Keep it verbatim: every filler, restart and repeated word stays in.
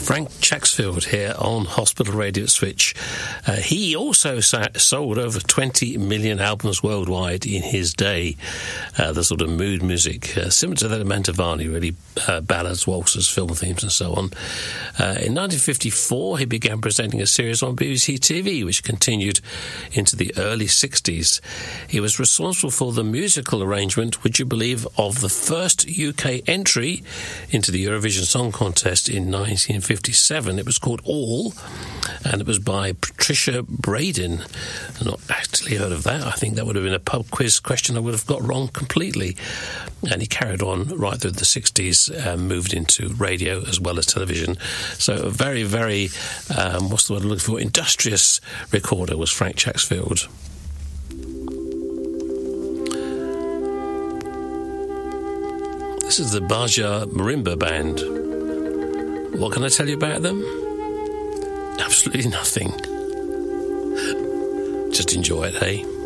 Frank Chacksfield here on Hospital Radio Switch. Uh, he also sa- sold over twenty million albums worldwide in his day. Uh, the sort of mood music, uh, similar to that of Mantovani, really, uh, ballads, waltzes, film themes and so on. Uh, in nineteen fifty-four, he began presenting a series on B B C T V, which continued into the early sixties. He was responsible for the musical arrangement, would you believe, of the first U K entry into the Eurovision Song Contest in nineteen fifty-seven. It was called All, and it was by Patricia Braden. I've not actually heard of that. I think that would have been a pub quiz question I would have got wrong completely. And he carried on right through the sixties, uh, moved into radio as well as television. So a very, very, um, what's the word I'm looking for, industrious recorder was Frank Chacksfield. This is the Baja Marimba Band. What can I tell you about them? Absolutely nothing. Just enjoy it, hey?